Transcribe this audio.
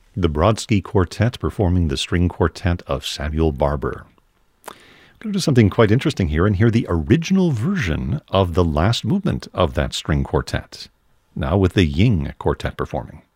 The Brodsky Quartet performing the string quartet of Samuel Barber. I'm going to do something quite interesting here and hear the original version of the last movement of that string quartet, now with the Ying Quartet performing.